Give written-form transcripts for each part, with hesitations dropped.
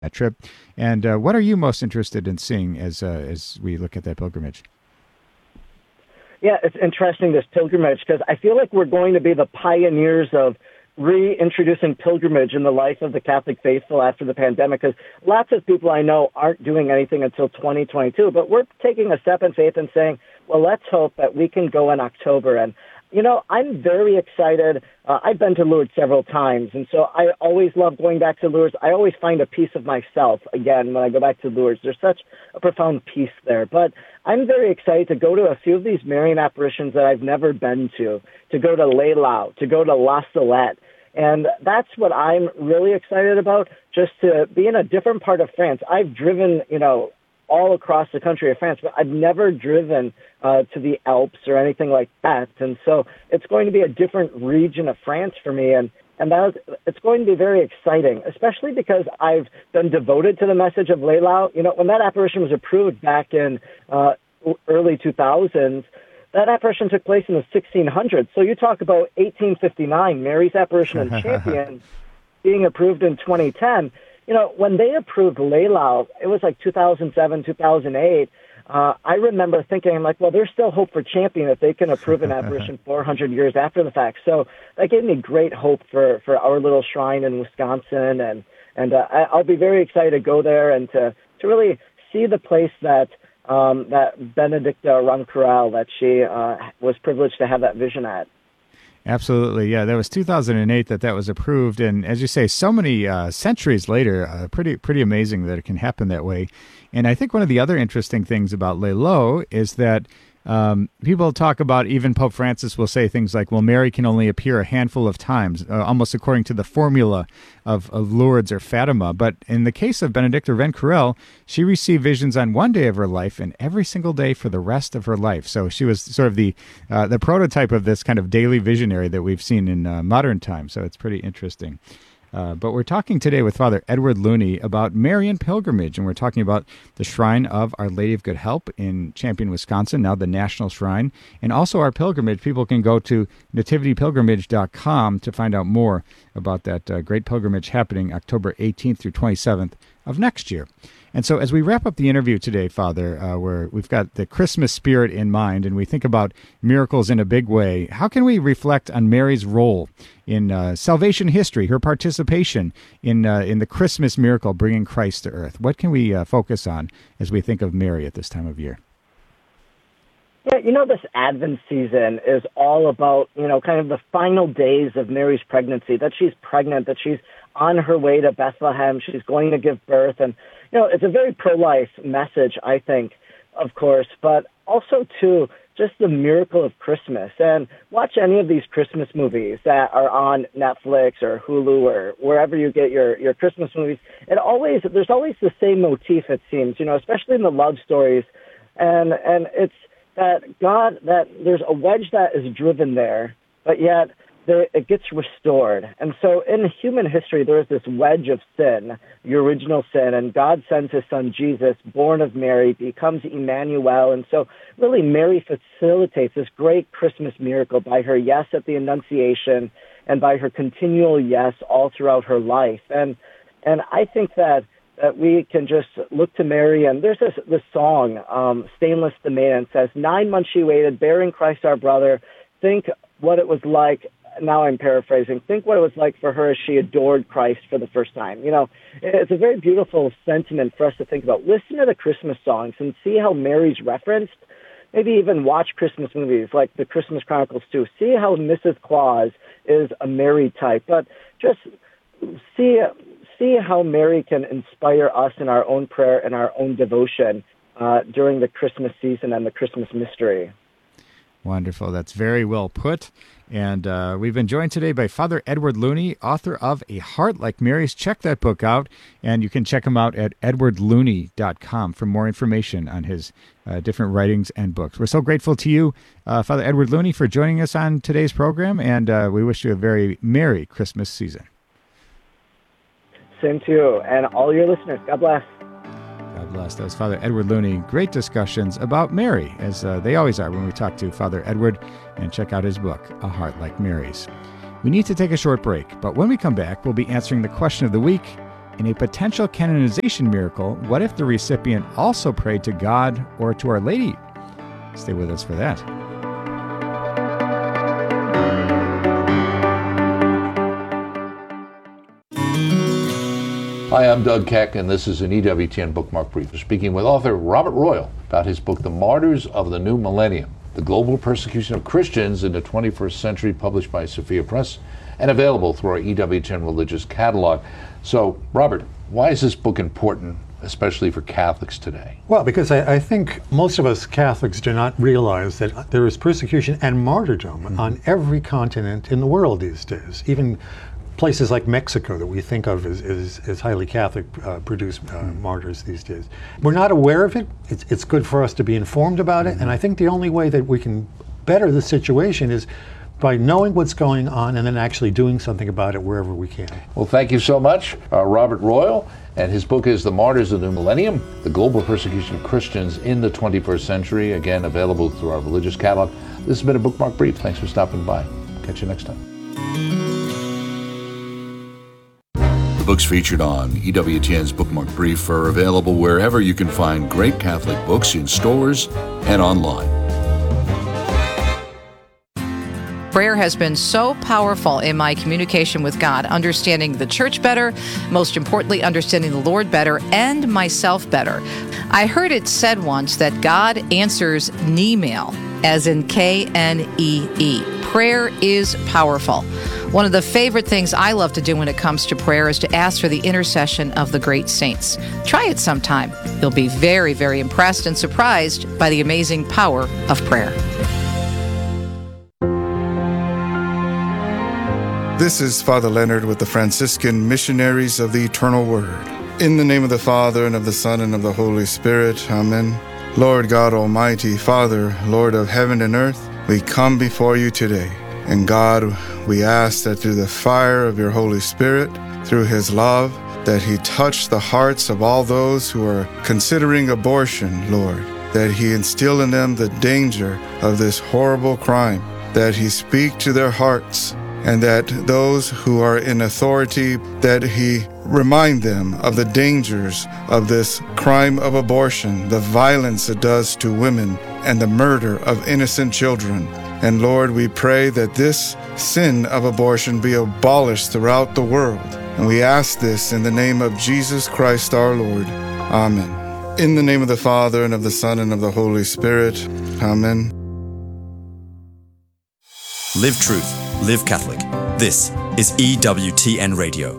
that trip. And what are you most interested in seeing as we look at that pilgrimage? Yeah, it's interesting, this pilgrimage, because I feel like we're going to be the pioneers of reintroducing pilgrimage in the life of the Catholic faithful after the pandemic, because lots of people I know aren't doing anything until 2022, but we're taking a step in faith and saying, well, let's hope that we can go in October. And I'm very excited. I've been to Lourdes several times, and so I always love going back to Lourdes. I always find a piece of myself, again, when I go back to Lourdes. There's such a profound peace there. But I'm very excited to go to a few of these Marian apparitions that I've never been to go to Les Lau, to go to La Salette. And that's what I'm really excited about, just to be in a different part of France. I've driven, all across the country of France, but I've never driven to the Alps or anything like that. And so it's going to be a different region of France for me. And it's going to be very exciting, especially because I've been devoted to the message of Les Lau. When that apparition was approved back in early 2000s, that apparition took place in the 1600s. So you talk about 1859, Mary's apparition in Champion being approved in 2010. When they approved Les Lau, it was like 2007, 2008. I remember thinking, I'm like, well, there's still hope for Champion if they can approve an apparition 400 years after the fact. So that gave me great hope for our little shrine in Wisconsin. And I'll be very excited to go there and to really see the place that Benedicta Ronquerolles, that she was privileged to have that vision at. Absolutely, yeah. That was 2008 that was approved, and as you say, so many centuries later, pretty amazing that it can happen that way. And I think one of the other interesting things about Les Lau is that people talk about, even Pope Francis will say things like, well, Mary can only appear a handful of times, almost according to the formula of Lourdes or Fatima. But in the case of Benedicta Ronquerolles, she received visions on one day of her life and every single day for the rest of her life. So she was sort of the prototype of this kind of daily visionary that we've seen in modern times. So it's pretty interesting. But we're talking today with Father Edward Looney about Marian pilgrimage, and we're talking about the Shrine of Our Lady of Good Help in Champion, Wisconsin, now the National Shrine, and also our pilgrimage. People can go to nativitypilgrimage.com to find out more about that great pilgrimage happening October 18th through 27th of next year. And so as we wrap up the interview today, Father, where we've got the Christmas spirit in mind and we think about miracles in a big way, how can we reflect on Mary's role in salvation history, her participation in the Christmas miracle, bringing Christ to earth? What can we focus on as we think of Mary at this time of year? Yeah, this Advent season is all about, kind of the final days of Mary's pregnancy, that she's pregnant, that she's on her way to Bethlehem, she's going to give birth. And, it's a very pro-life message, I think, of course, but also, too, just the miracle of Christmas. And watch any of these Christmas movies that are on Netflix or Hulu or wherever you get your Christmas movies. There's always the same motif, it seems, especially in the love stories. And it's that there's a wedge that is driven there, but yet it gets restored. And so in human history, there is this wedge of sin, the original sin, and God sends his son Jesus, born of Mary, becomes Emmanuel. And so really Mary facilitates this great Christmas miracle by her yes at the Annunciation and by her continual yes all throughout her life. And I think that we can just look to Mary, and there's this song, Stainless the Maiden, says, 9 months she waited, bearing Christ our brother. Think what it was like, now I'm paraphrasing, think what it was like for her as she adored Christ for the first time. It's a very beautiful sentiment for us to think about. Listen to the Christmas songs and see how Mary's referenced. Maybe even watch Christmas movies like the Christmas Chronicles too. See how Mrs. Claus is a Mary type, but just see how Mary can inspire us in our own prayer and our own devotion during the Christmas season and the Christmas mystery. Wonderful. That's very well put. And we've been joined today by Father Edward Looney, author of A Heart Like Mary's. Check that book out, and you can check him out at edwardlooney.com for more information on his different writings and books. We're so grateful to you, Father Edward Looney, for joining us on today's program, and we wish you a very Merry Christmas season. Same to you, and all your listeners. God bless. God bless. That was Father Edward Looney. Great discussions about Mary, as they always are when we talk to Father Edward, and check out his book, A Heart Like Mary's. We need to take a short break, but when we come back, we'll be answering the question of the week In a potential canonization miracle, what if the recipient also prayed to God or to Our Lady? Stay with us for that. Hi, I'm Doug Keck, and this is an EWTN Bookmark Brief. Speaking with author Robert Royal about his book, The Martyrs of the New Millennium, The Global Persecution of Christians in the 21st Century, published by Sophia Press, and available through our EWTN Religious Catalog. So, Robert, why is this book important, especially for Catholics today? Well, because I think most of us Catholics do not realize that there is persecution and martyrdom on every continent in the world these days. Even places like Mexico that we think of as highly Catholic produce martyrs these days. We're not aware of it. It's good for us to be informed about it. And I think the only way that we can better the situation is by knowing what's going on and then actually doing something about it wherever we can. Well, thank you so much, Robert Royal. And his book is The Martyrs of the New Millennium, The Global Persecution of Christians in the 21st Century. Again, available through our religious catalog. This has been a Bookmark Brief. Thanks for stopping by. Catch you next time. The books featured on EWTN's Bookmark Brief are available wherever you can find great Catholic books in stores and online. Prayer has been so powerful in my communication with God, understanding the church better, most importantly, understanding the Lord better, and myself better. I heard it said once that God answers Knee-mail, as in Knee. Prayer is powerful. One of the favorite things I love to do when it comes to prayer is to ask for the intercession of the great saints. Try it sometime. You'll be very, very impressed and surprised by the amazing power of prayer. This is Father Leonard with the Franciscan Missionaries of the Eternal Word. In the name of the Father, and of the Son, and of the Holy Spirit. Amen. Lord God Almighty, Father, Lord of heaven and earth, we come before you today. And God, we ask that through the fire of your Holy Spirit, through his love, that he touch the hearts of all those who are considering abortion, Lord, that he instill in them the danger of this horrible crime, that he speak to their hearts, and that those who are in authority, that he remind them of the dangers of this crime of abortion, the violence it does to women, and the murder of innocent children. And Lord, we pray that this sin of abortion be abolished throughout the world. And we ask this in the name of Jesus Christ our Lord. Amen. In the name of the Father, and of the Son, and of the Holy Spirit. Amen. Live truth, live Catholic. This is EWTN Radio.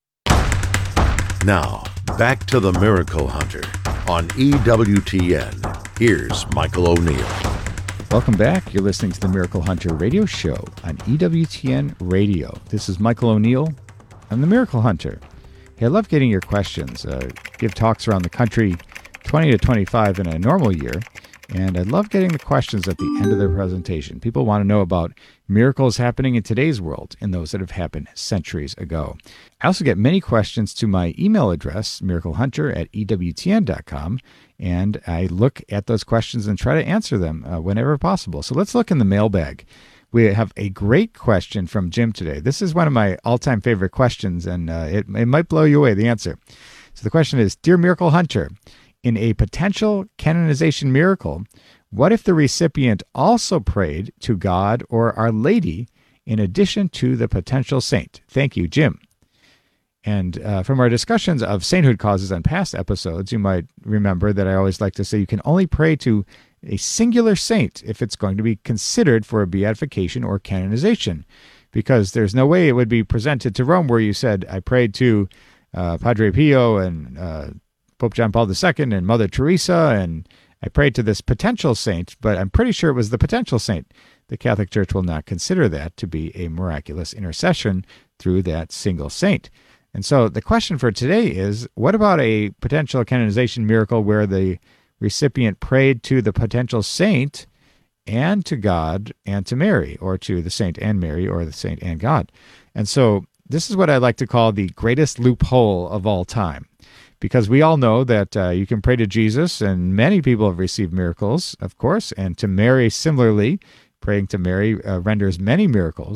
Now, back to the Miracle Hunter on EWTN. Here's Michael O'Neill. Welcome back. You're listening to the Miracle Hunter radio show on EWTN Radio. This is Michael O'Neill. I'm the Miracle Hunter. Hey, I love getting your questions. Give talks around the country, 20 to 25 in a normal year, and I love getting the questions at the end of the presentation. People want to know about miracles happening in today's world and those that have happened centuries ago. I also get many questions to my email address, miraclehunter@ewtn.com, and I look at those questions and try to answer them whenever possible. So let's look in the mailbag. We have a great question from Jim today. This is one of my all-time favorite questions, and it might blow you away, the answer. So the question is, Dear Miracle Hunter, in a potential canonization miracle, what if the recipient also prayed to God or Our Lady in addition to the potential saint? Thank you, Jim. And from our discussions of sainthood causes on past episodes, you might remember that I always like to say you can only pray to a singular saint if it's going to be considered for a beatification or canonization, because there's no way it would be presented to Rome where you said, I prayed to Padre Pio and Pope John Paul II and Mother Teresa, and I prayed to this potential saint, but I'm pretty sure it was the potential saint. The Catholic Church will not consider that to be a miraculous intercession through that single saint. And so the question for today is, what about a potential canonization miracle where the recipient prayed to the potential saint and to God and to Mary, or to the saint and Mary, or the saint and God? And so this is what I like to call the greatest loophole of all time. Because we all know that you can pray to Jesus, and many people have received miracles, of course, and to Mary similarly. Praying to Mary renders many miracles.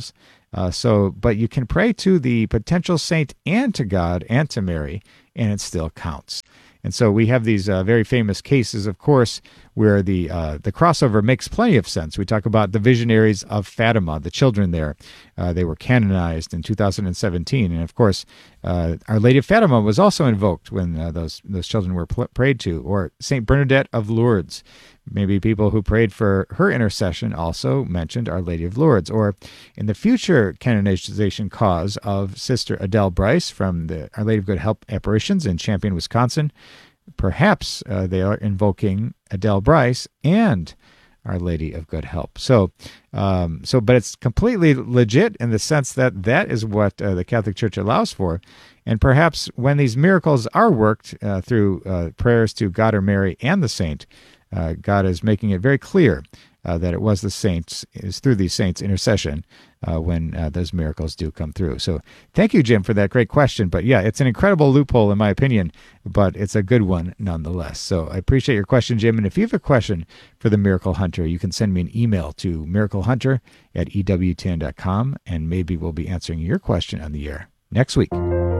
But you can pray to the potential saint and to God and to Mary, and it still counts. And so we have these very famous cases, of course, where the crossover makes plenty of sense. We talk about the visionaries of Fatima, the children there. They were canonized in 2017. And, of course, Our Lady of Fatima was also invoked when those children were prayed to. Or St. Bernadette of Lourdes. Maybe people who prayed for her intercession also mentioned Our Lady of Lourdes. Or in the future canonization cause of Sister Adele Bryce from the Our Lady of Good Help apparitions in Champion, Wisconsin, perhaps they are invoking Adele Bryce and Our Lady of Good Help. But it's completely legit in the sense that that is what the Catholic Church allows for. And perhaps when these miracles are worked through prayers to God or Mary and the saint, God is making it very clear that it was the saints, is through these saints' intercession when those miracles do come through. So thank you, Jim, for that great question. But yeah, it's an incredible loophole in my opinion, but it's a good one nonetheless. So I appreciate your question, Jim. And if you have a question for the Miracle Hunter, you can send me an email to miraclehunter@ewtn.com, and maybe we'll be answering your question on the air next week.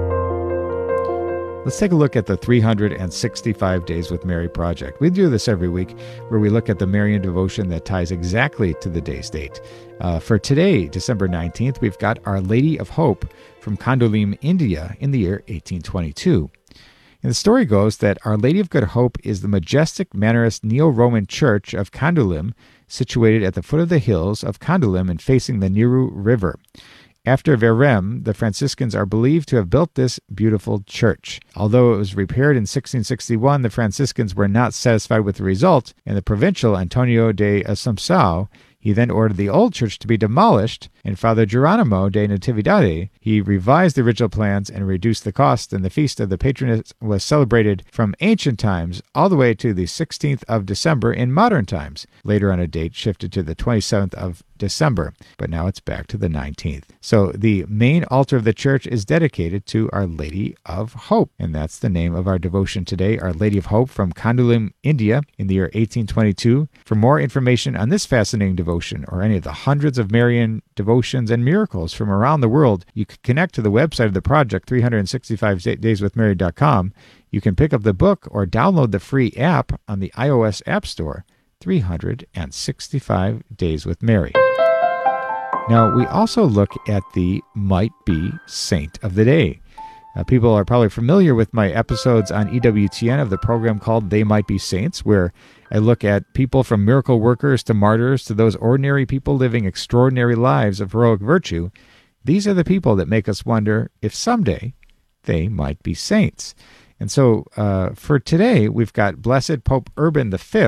Let's take a look at the 365 Days with Mary project. We do this every week where we look at the Marian devotion that ties exactly to the day's date. For today, December 19th, we've got Our Lady of Hope from Candolim, India in the year 1822. And the story goes that Our Lady of Good Hope is the majestic Mannerist Neo-Roman church of Candolim, situated at the foot of the hills of Candolim and facing the Niru River. After Verem, the Franciscans are believed to have built this beautiful church. Although it was repaired in 1661, the Franciscans were not satisfied with the result, and the provincial Antonio de Assumpção, he then ordered the old church to be demolished, and Father Geronimo de Natividade, he revised the original plans and reduced the cost, and the feast of the patroness was celebrated from ancient times all the way to the 16th of December in modern times. Later on, a date shifted to the 27th of December, but now it's back to the 19th. So the main altar of the church is dedicated to Our Lady of Hope, and that's the name of our devotion today, Our Lady of Hope from Candolim, India in the year 1822. For more information on this fascinating devotion or any of the hundreds of Marian devotions and miracles from around the world, you can connect to the website of the project, 365dayswithmary.com. You can pick up the book or download the free app on the iOS App Store, 365 Days with Mary. Now, we also look at the Might Be Saint of the Day. People are probably familiar with my episodes on EWTN of the program called They Might Be Saints, where I look at people from miracle workers to martyrs to those ordinary people living extraordinary lives of heroic virtue. These are the people that make us wonder if someday they might be saints. And so for today, we've got Blessed Pope Urban V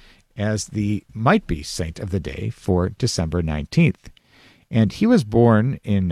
as the might-be saint of the day for December 19th. And he was born in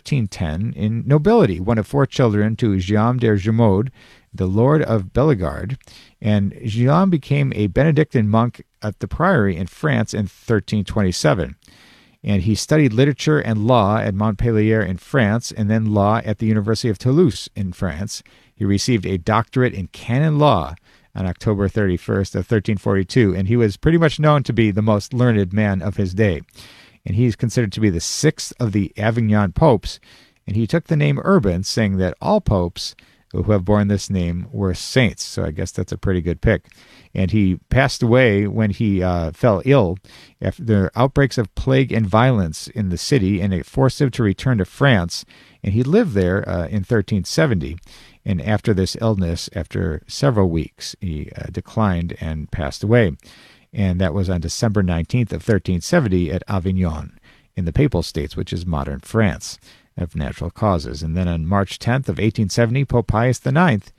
1310 in nobility, one of 4 children to Guillaume de Jumaud, the Lord of Bellegarde. And Guillaume became a Benedictine monk at the priory in France in 1327. And he studied literature and law at Montpellier in France, and then law at the University of Toulouse in France. He received a doctorate in canon law on October 31st of 1342, and he was pretty much known to be the most learned man of his day. And he's considered to be the 6th of the Avignon popes, and he took the name Urban, saying that all popes who have borne this name were saints, so I guess that's a pretty good pick. And he passed away when he fell ill after the outbreaks of plague and violence in the city, and it forced him to return to France, and he lived there in 1370. And after this illness, after several weeks, he declined and passed away. And that was on December 19th of 1370 at Avignon in the Papal States, which is modern France, of natural causes. And then on March 10th of 1870, Pope Pius IX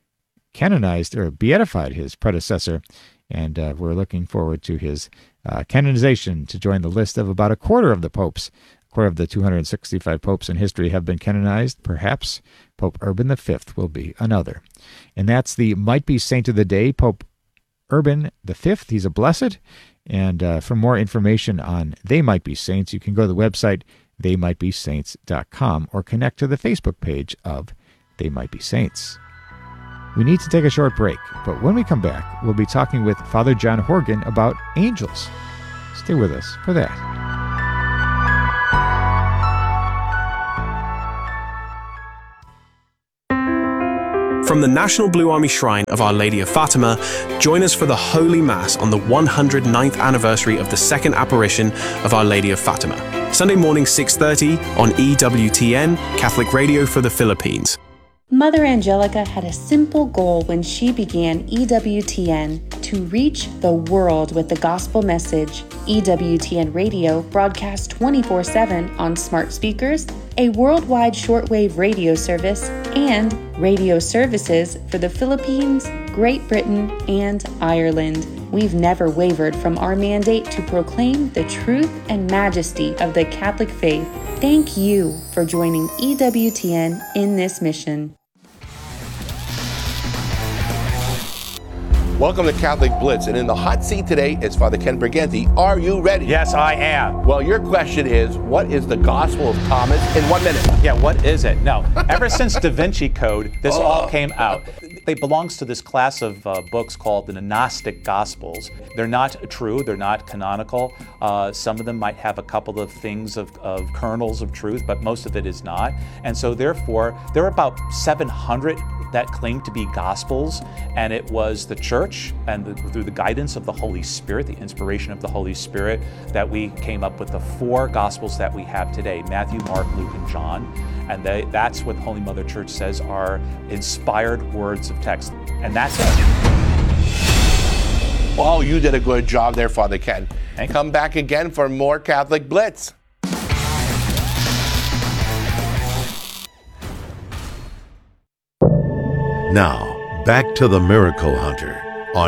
canonized or beatified his predecessor, and we're looking forward to his canonization to join the list of about a quarter of the popes. A quarter of the 265 popes in history have been canonized. Perhaps Pope Urban V will be another. And that's the might-be saint of the day, Pope Urban V. He's a blessed. And for more information on They Might Be Saints, you can go to the website theymightbesaints.com or connect to the Facebook page of They Might Be Saints. We need to take a short break, but when we come back, we'll be talking with Father John Horgan about angels. Stay with us for that. From the National Blue Army Shrine of Our Lady of Fatima, join us for the Holy Mass on the 109th anniversary of the second apparition of Our Lady of Fatima. Sunday morning 6:30 on EWTN, Catholic Radio for the Philippines. Mother Angelica had a simple goal when she began EWTN: to reach the world with the gospel message. EWTN Radio broadcasts 24/7 on smart speakers, a worldwide shortwave radio service, and radio services for the Philippines, Great Britain, and Ireland. We've never wavered from our mandate to proclaim the truth and majesty of the Catholic faith. Thank you for joining EWTN in this mission. Welcome to Catholic Blitz, and in the hot seat today is Father Ken Briganti. Are you ready? Yes, I am. Well, your question is, what is the Gospel of Thomas in 1 minute? Yeah, what is it? No, ever since Da Vinci Code, this all came out. It belongs to this class of books called the Gnostic Gospels. They're not true, they're not canonical. Some of them might have a couple of things of kernels of truth, but most of it is not. And so therefore, there are about 700 that claim to be Gospels, and it was the Church and through the guidance of the Holy Spirit, the inspiration of the Holy Spirit, that we came up with the 4 Gospels that we have today: Matthew, Mark, Luke, and John. And that's what Holy Mother Church says are inspired words of text. And that's it. Oh, you did a good job there, Father Ken. Thanks. Come back again for more Catholic Blitz. Now, back to the Miracle Hunter on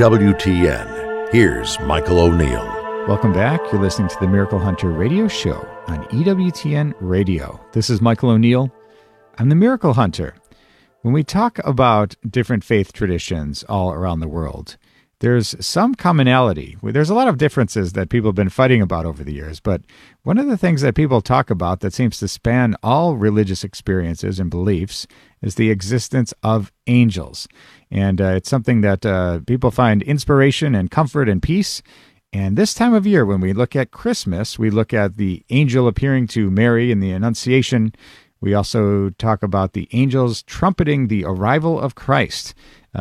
EWTN. Here's Michael O'Neill. Welcome back. You're listening to the Miracle Hunter radio show on EWTN Radio. This is Michael O'Neill. I'm the Miracle Hunter. When we talk about different faith traditions all around the world, there's some commonality. There's a lot of differences that people have been fighting about over the years, but one of the things that people talk about that seems to span all religious experiences and beliefs is the existence of angels. And it's something that people find inspiration and comfort and peace. And this time of year, when we look at Christmas, we look at the angel appearing to Mary in the Annunciation. We also talk about the angels trumpeting the arrival of Christ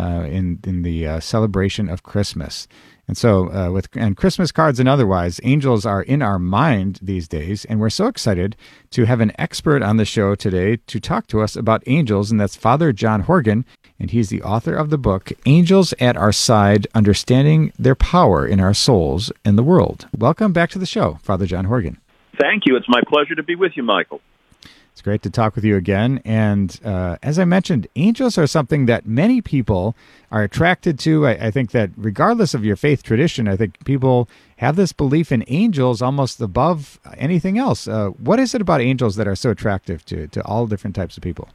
in the celebration of Christmas. And so with Christmas cards and otherwise, angels are in our mind these days, and we're so excited to have an expert on the show today to talk to us about angels, and that's Father John Horgan, and he's the author of the book, Angels at Our Side, Understanding Their Power in Our Souls and the World. Welcome back to the show, Father John Horgan. Thank you. It's my pleasure to be with you, Michael. It's great to talk with you again. And as I mentioned, angels are something that many people are attracted to. I think that regardless of your faith tradition, I think people have this belief in angels almost above anything else. What is it about angels that are so attractive to all different types of people?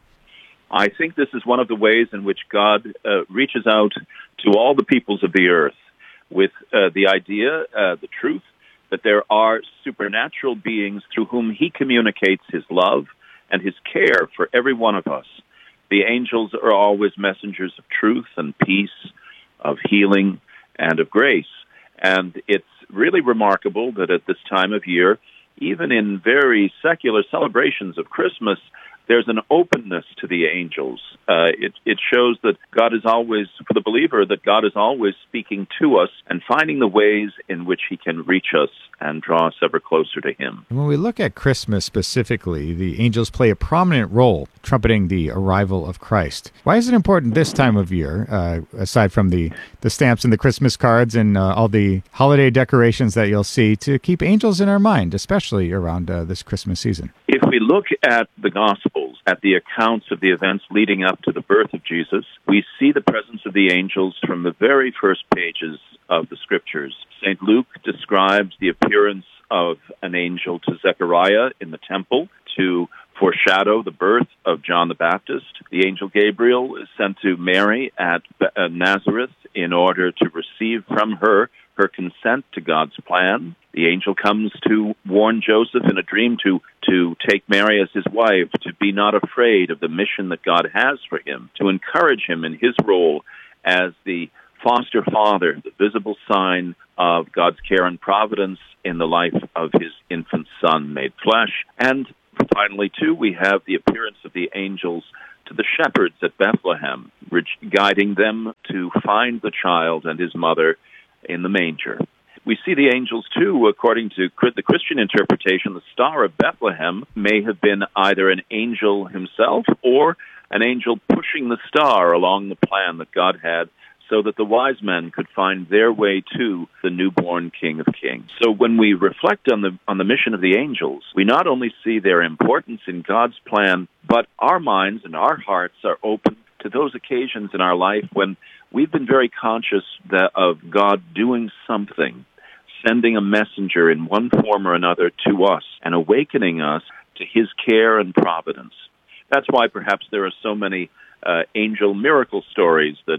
I think this is one of the ways in which God reaches out to all the peoples of the earth with the idea, the truth, that there are supernatural beings through whom he communicates his love and his care for every one of us. The angels are always messengers of truth and peace, of healing and of grace. And it's really remarkable that at this time of year, even in very secular celebrations of Christmas, there's an openness to the angels. It shows that God is always, for the believer, that God is always speaking to us and finding the ways in which he can reach us and draw us ever closer to him. When we look at Christmas specifically, the angels play a prominent role trumpeting the arrival of Christ. Why is it important this time of year, aside from the stamps and the Christmas cards and all the holiday decorations that you'll see, to keep angels in our mind, especially around this Christmas season? If we look at the Gospels, at the accounts of the events leading up to the birth of Jesus, we see the presence of the angels from the very first pages of the Scriptures. St. Luke describes the appearance of an angel to Zechariah in the temple to foreshadow the birth of John the Baptist. The angel Gabriel is sent to Mary at Nazareth in order to receive from her consent to God's plan. The angel comes to warn Joseph in a dream to take Mary as his wife, to be not afraid of the mission that God has for him, to encourage him in his role as the foster father, the visible sign of God's care and providence in the life of his infant son made flesh. And finally, too, we have the appearance of the angels to the shepherds at Bethlehem, guiding them to find the child and his mother in the manger. We see the angels, too, according to the Christian interpretation. The Star of Bethlehem may have been either an angel himself or an angel pushing the star along the plan that God had so that the wise men could find their way to the newborn King of Kings. So when we reflect on the mission of the angels, we not only see their importance in God's plan, but our minds and our hearts are open to those occasions in our life when we've been very conscious of God doing something, sending a messenger in one form or another to us and awakening us to his care and providence. That's why perhaps there are so many angel miracle stories that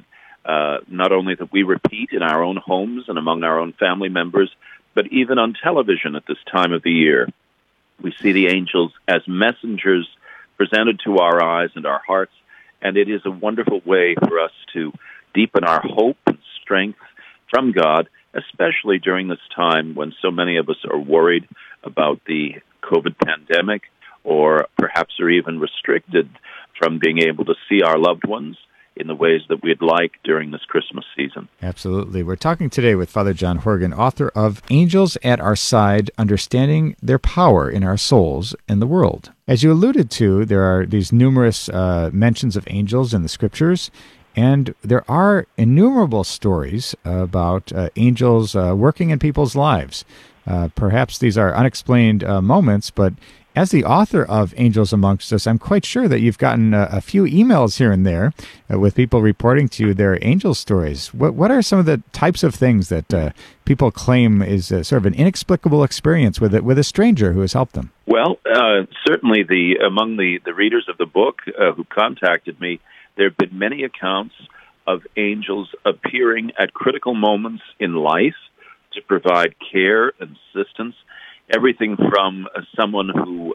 not only that we repeat in our own homes and among our own family members, but even on television at this time of the year. We see the angels as messengers presented to our eyes and our hearts, and it is a wonderful way for us to deepen our hope and strength from God, especially during this time when so many of us are worried about the COVID pandemic, or perhaps are even restricted from being able to see our loved ones in the ways that we'd like during this Christmas season. Absolutely. We're talking today with Father John Horgan, author of Angels at Our Side, Understanding Their Power in Our Souls and the World. As you alluded to, there are these numerous mentions of angels in the Scriptures, and there are innumerable stories about angels working in people's lives. Perhaps these are unexplained moments, but as the author of Angels Amongst Us, I'm quite sure that you've gotten a few emails here and there with people reporting to you their angel stories. What are some of the types of things that people claim is sort of an inexplicable experience with a stranger who has helped them? Well, certainly among the readers of the book who contacted me, there have been many accounts of angels appearing at critical moments in life to provide care and assistance. Everything from someone who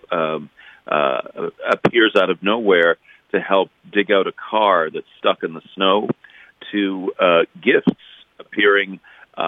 appears out of nowhere to help dig out a car that's stuck in the snow, to gifts appearing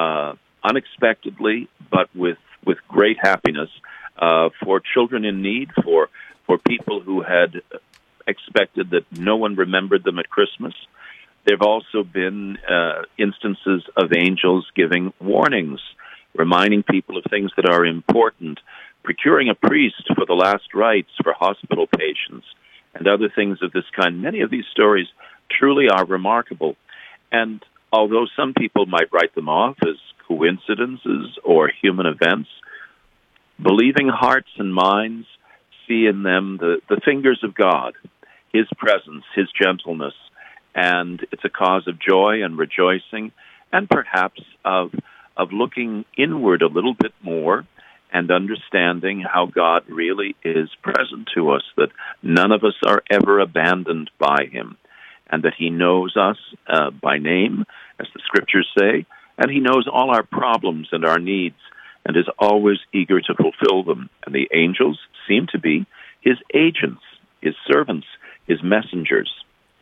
unexpectedly but with great happiness for children in need, for people who had expected that no one remembered them at Christmas. There have also been instances of angels giving warnings, reminding people of things that are important, procuring a priest for the last rites for hospital patients, and other things of this kind. Many of these stories truly are remarkable. And although some people might write them off as coincidences or human events, believing hearts and minds see in them the fingers of God, his presence, his gentleness, and it's a cause of joy and rejoicing, and perhaps of looking inward a little bit more and understanding how God really is present to us, that none of us are ever abandoned by him, and that he knows us by name, as the Scriptures say, and he knows all our problems and our needs, and is always eager to fulfill them. And the angels seem to be his agents, his servants, his messengers.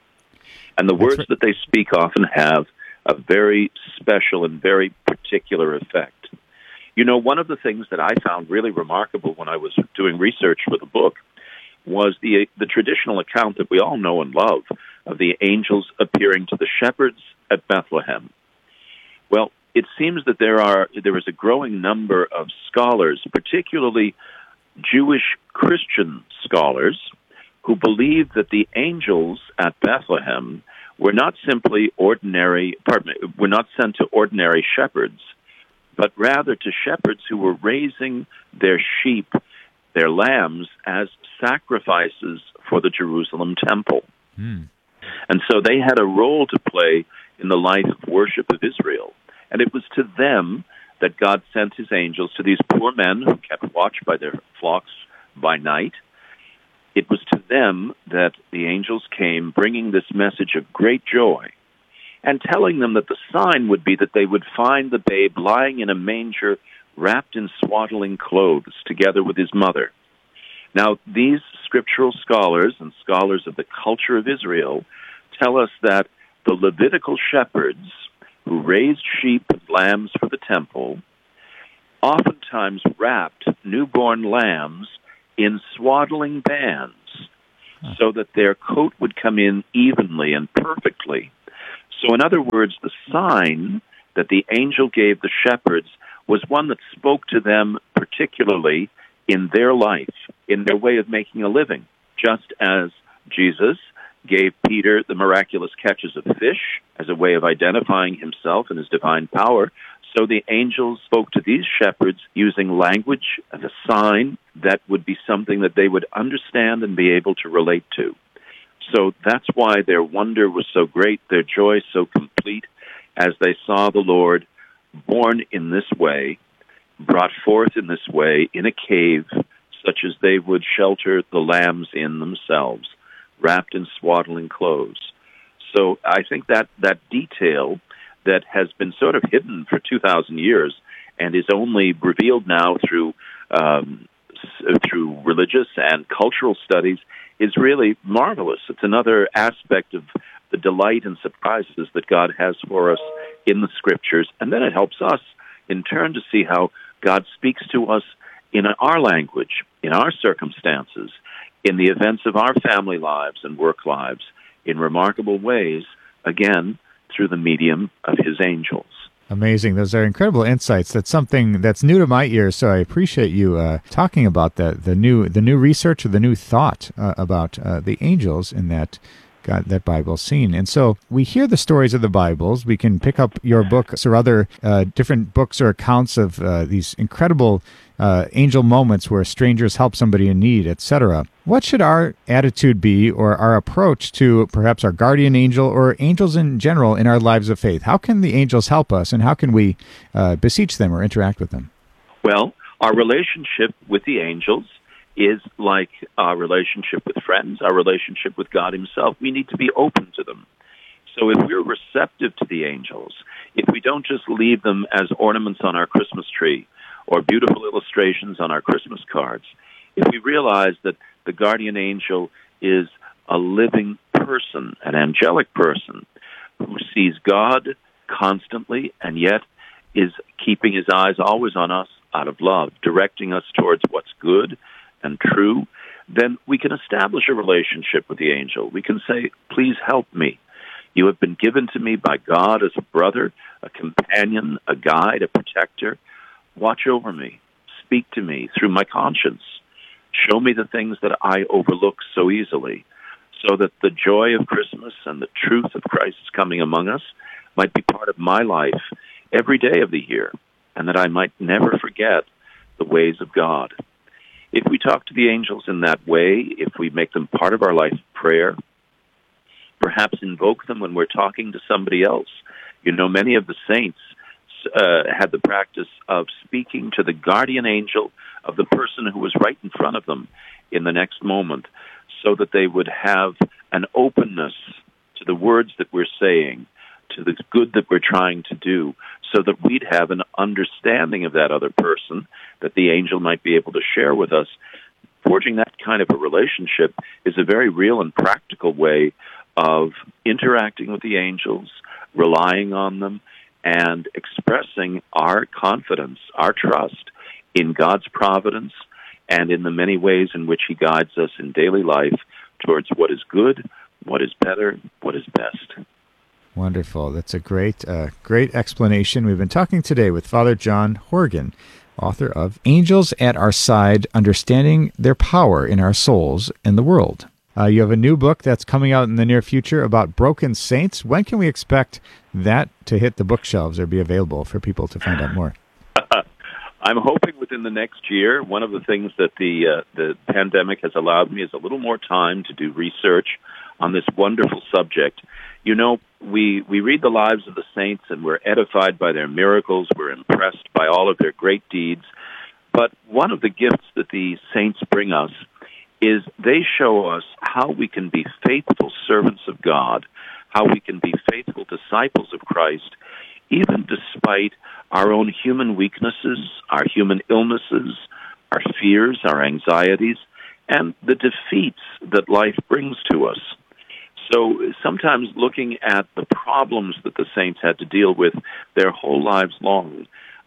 And the words that they speak often have a very special and very particular effect. You know, one of the things that I found really remarkable when I was doing research for the book was the traditional account that we all know and love of the angels appearing to the shepherds at Bethlehem. Well, it seems that there is a growing number of scholars, particularly Jewish Christian scholars, who believe that the angels at Bethlehem were not simply were not sent to ordinary shepherds, but rather to shepherds who were raising their sheep, their lambs, as sacrifices for the Jerusalem temple. And so they had a role to play in the life of worship of Israel. And it was to them that God sent his angels, to these poor men who kept watch by their flocks by night. It was to them that the angels came, bringing this message of great joy, and telling them that the sign would be that they would find the babe lying in a manger, wrapped in swaddling clothes, together with his mother. Now, these scriptural scholars and scholars of the culture of Israel tell us that the Levitical shepherds who raised sheep and lambs for the temple oftentimes wrapped newborn lambs in swaddling bands so that their coat would come in evenly and perfectly. So in other words, the sign that the angel gave the shepherds was one that spoke to them particularly in their life, in their way of making a living, just as Jesus gave Peter the miraculous catches of fish as a way of identifying himself and his divine power. So the angels spoke to these shepherds using language and a sign that would be something that they would understand and be able to relate to. So that's why their wonder was so great, their joy so complete, as they saw the Lord born in this way, brought forth in this way, in a cave, such as they would shelter the lambs in themselves, wrapped in swaddling clothes. So I think that detail that has been sort of hidden for 2,000 years and is only revealed now through religious and cultural studies is really marvelous. It's another aspect of the delight and surprises that God has for us in the Scriptures. And then it helps us, in turn, to see how God speaks to us in our language, in our circumstances, in the events of our family lives and work lives, in remarkable ways, again, through the medium of His angels. Amazing. Those are incredible insights. That's something that's new to my ears, so I appreciate you talking about that, the new research or the new thought about the angels in that Bible scene. And so we hear the stories of the Bibles. We can pick up your books or other different books or accounts of these incredible angel moments where strangers help somebody in need, etc. What should our attitude be, or our approach to perhaps our guardian angel or angels in general in our lives of faith? How can the angels help us, and how can we beseech them or interact with them? Well, our relationship with the angels is like our relationship with friends, our relationship with God Himself. We need to be open to them. So if we're receptive to the angels, if we don't just leave them as ornaments on our Christmas tree or beautiful illustrations on our Christmas cards, if we realize that the guardian angel is a living person, an angelic person, who sees God constantly and yet is keeping his eyes always on us out of love, directing us towards what's good and true, then we can establish a relationship with the angel. We can say, please help me. You have been given to me by God as a brother, a companion, a guide, a protector. Watch over me. Speak to me through my conscience. Show me the things that I overlook so easily, so that the joy of Christmas and the truth of Christ's coming among us might be part of my life every day of the year, and that I might never forget the ways of God. If we talk to the angels in that way, if we make them part of our life prayer, perhaps invoke them when we're talking to somebody else. You know, many of the saints had the practice of speaking to the guardian angel of the person who was right in front of them in the next moment, so that they would have an openness to the words that we're saying, to the good that we're trying to do, so that we'd have an understanding of that other person that the angel might be able to share with us. Forging that kind of a relationship is a very real and practical way of interacting with the angels, relying on them, and expressing our confidence, our trust in God's providence and in the many ways in which He guides us in daily life towards what is good, what is better, what is best. Wonderful. That's a great explanation. We've been talking today with Father John Horgan, author of Angels at Our Side, Understanding Their Power in Our Souls and the World. You have a new book that's coming out in the near future about broken saints. When can we expect that to hit the bookshelves or be available for people to find out more? I'm hoping within the next year. One of the things that the pandemic has allowed me is a little more time to do research on this wonderful subject. You know, we read the lives of the saints and we're edified by their miracles. We're impressed by all of their great deeds. But one of the gifts that the saints bring us is they show us how we can be faithful servants of God, how we can be faithful disciples of Christ, even despite our own human weaknesses, our human illnesses, our fears, our anxieties, and the defeats that life brings to us. So sometimes looking at the problems that the saints had to deal with their whole lives long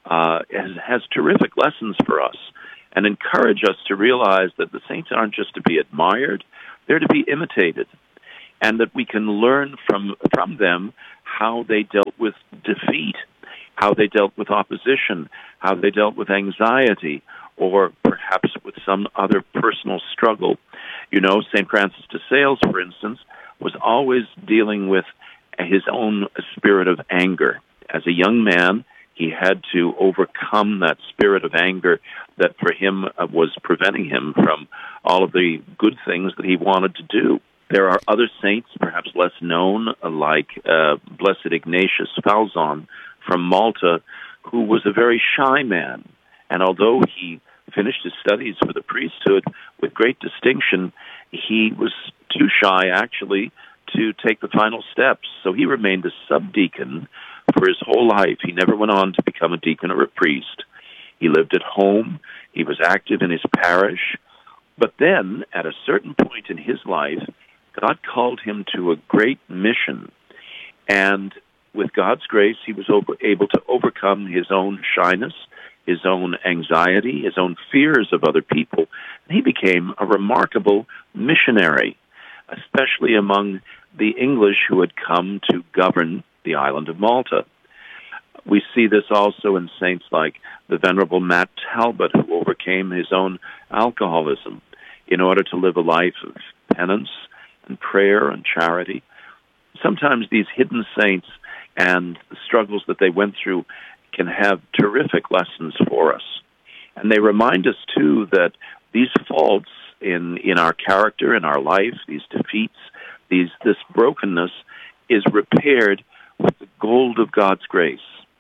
has terrific lessons for us, and encourage us to realize that the saints aren't just to be admired, They're to be imitated, and that we can learn from them how they dealt with defeat, how they dealt with opposition, how they dealt with anxiety, or perhaps with some other personal struggle. You know, St. Francis de Sales, for instance, was always dealing with his own spirit of anger. As a young man, he had to overcome that spirit of anger that for him was preventing him from all of the good things that he wanted to do. There are other saints, perhaps less known, like Blessed Ignatius Falzon from Malta, who was a very shy man. And although he finished his studies for the priesthood with great distinction, he was too shy, actually, to take the final steps. So he remained a subdeacon for his whole life. He never went on to become a deacon or a priest. He lived at home. He was active in his parish. But then, at a certain point in his life, God called him to a great mission. And with God's grace, he was able to overcome his own shyness, his own anxiety, his own fears of other people. And he became a remarkable missionary, especially among the English who had come to govern the island of Malta. We see this also in saints like the Venerable Matt Talbot, who overcame his own alcoholism in order to live a life of penance and prayer and charity. Sometimes these hidden saints and the struggles that they went through can have terrific lessons for us. And they remind us, too, that these faults in our character, in our life, these defeats, this brokenness is repaired with the gold of God's grace.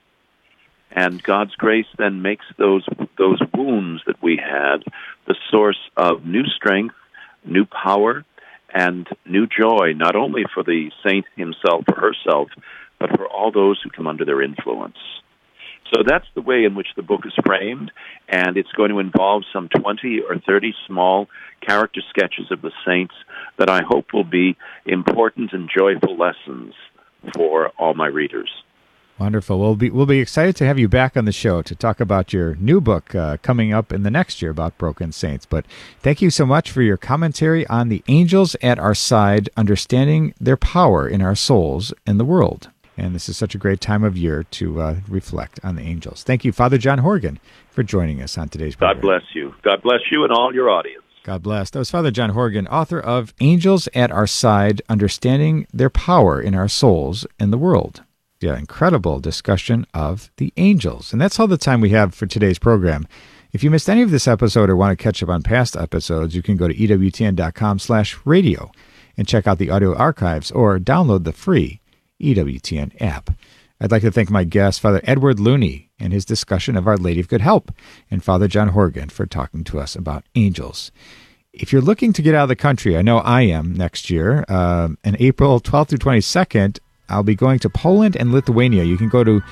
And God's grace then makes those wounds that we had the source of new strength, new power, and new joy, not only for the saint himself or herself, but for all those who come under their influence. So that's the way in which the book is framed, and it's going to involve some 20 or 30 small character sketches of the saints that I hope will be important and joyful lessons for all my readers. Wonderful. We'll be excited to have you back on the show to talk about your new book coming up in the next year about broken saints. But thank you so much for your commentary on the angels at our side, understanding their power in our souls and the world. And this is such a great time of year to reflect on the angels. Thank you, Father John Horgan, for joining us on today's program. God bless you. God bless you and all your audience. God bless. That was Father John Horgan, author of Angels at Our Side, Understanding Their Power in Our Souls and the World. Yeah, incredible discussion of the angels. And that's all the time we have for today's program. If you missed any of this episode or want to catch up on past episodes, you can go to EWTN.com/radio and check out the audio archives or download the free EWTN app. I'd like to thank my guest, Father Edward Looney, and his discussion of Our Lady of Good Help, and Father John Horgan for talking to us about angels. If you're looking to get out of the country, I know I am next year, in April 12th through 22nd, I'll be going to Poland and Lithuania. You can go to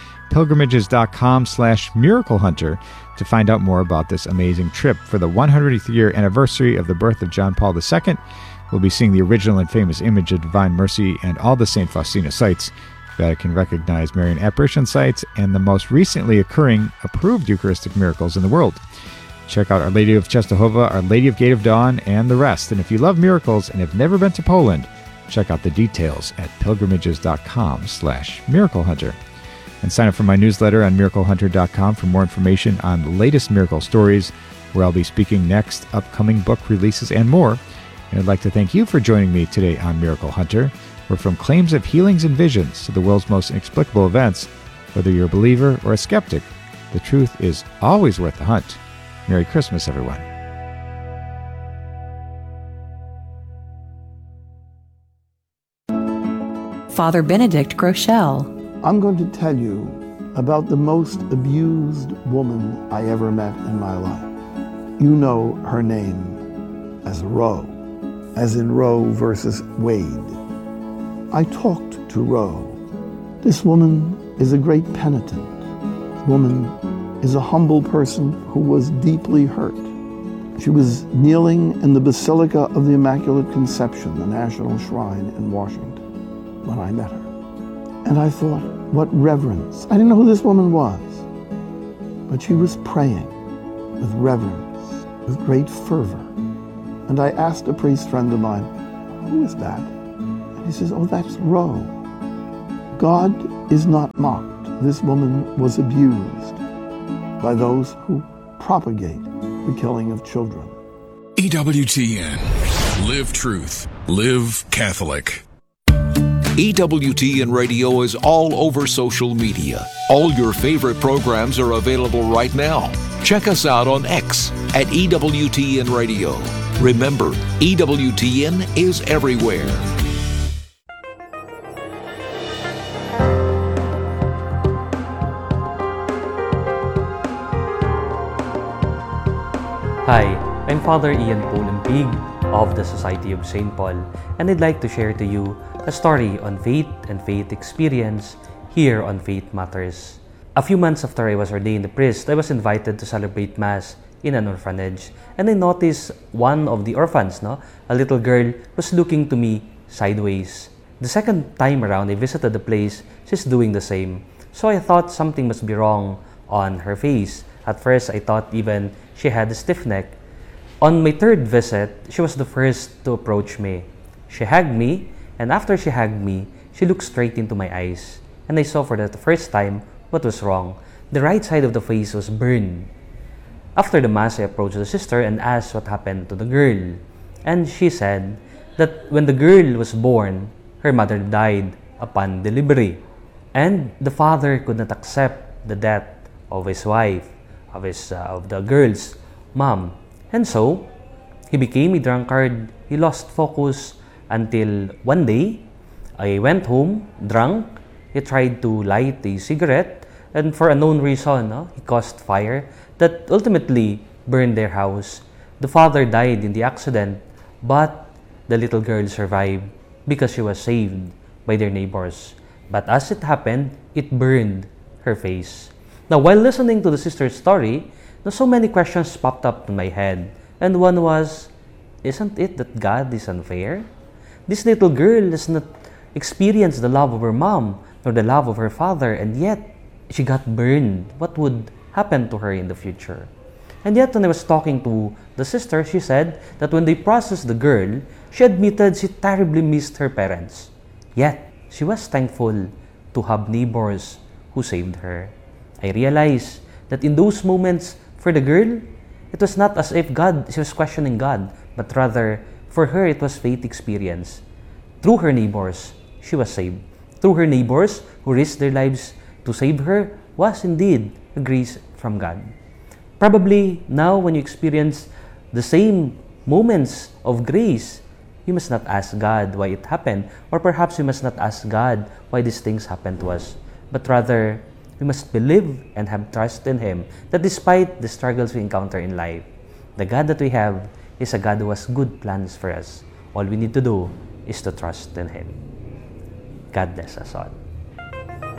pilgrimages.com/miraclehunter to find out more about this amazing trip. For the 100th year anniversary of the birth of John Paul II, we'll be seeing the original and famous image of Divine Mercy and all the St. Faustina sites, Vatican recognized Marian apparition sites, and the most recently occurring approved Eucharistic miracles in the world. Check out Our Lady of Czestochowa, Our Lady of Gate of Dawn, and the rest. And if you love miracles and have never been to Poland, check out the details at pilgrimages.com/miraclehunter. And sign up for my newsletter on miraclehunter.com for more information on the latest miracle stories, where I'll be speaking next, upcoming book releases, and more. And I'd like to thank you for joining me today on Miracle Hunter, where from claims of healings and visions to the world's most inexplicable events, whether you're a believer or a skeptic, the truth is always worth the hunt. Merry Christmas, everyone. Father Benedict Groeschel. I'm going to tell you about the most abused woman I ever met in my life. You know her name as Roe, as in Roe versus Wade. I talked to Roe. This woman is a great penitent. This woman is a humble person who was deeply hurt. She was kneeling in the Basilica of the Immaculate Conception, the National Shrine in Washington, when I met her. And I thought, what reverence. I didn't know who this woman was, but she was praying with reverence, with great fervor. And I asked a priest friend of mine, who is that? And he says, oh, that's Ro. God is not mocked. This woman was abused by those who propagate the killing of children. EWTN. Live truth. Live Catholic. EWTN Radio is all over social media. All your favorite programs are available right now. Check us out on X at EWTN Radio. Remember, EWTN is everywhere. Hi, I'm Father Ian Pulempig of the Society of St. Paul, and I'd like to share to you a story on faith and faith experience here on Faith Matters. A few months after I was ordained a priest, I was invited to celebrate Mass in an orphanage, and I noticed one of the orphans, a little girl, was looking to me sideways. The second time around I visited the place, she's doing the same. So I thought something must be wrong on her face. At first, I thought even she had a stiff neck. On my third visit, she was the first to approach me. She hugged me, and after she hugged me, she looked straight into my eyes. And I saw for the first time what was wrong. The right side of the face was burned. After the Mass, I approached the sister and asked what happened to the girl. And she said that when the girl was born, her mother died upon delivery. And the father could not accept the death of his wife, of the girl's mom. And so, he became a drunkard. He lost focus until one day, I went home drunk. He tried to light a cigarette, and for unknown reason, he caused fire that ultimately burned their house. The father died in the accident, but the little girl survived because she was saved by their neighbors. But as it happened, it burned her face. Now, while listening to the sister's story, so many questions popped up in my head. And one was, isn't it that God is unfair? This little girl has not experienced the love of her mom nor the love of her father, and yet she got burned. What would happen to her in the future? And yet, when I was talking to the sister, she said that when they processed the girl, she admitted she terribly missed her parents. Yet, she was thankful to have neighbors who saved her. I realized that in those moments for the girl, it was not as if she was questioning God, but rather for her it was faith experience. Through her neighbors, she was saved. Through her neighbors who risked their lives to save her was indeed a grace from God. Probably now when you experience the same moments of grace, you must not ask God why it happened, or perhaps you must not ask God why these things happened to us, but rather we must believe and have trust in Him that despite the struggles we encounter in life, the God that we have is a God who has good plans for us. All we need to do is to trust in Him. God bless us all.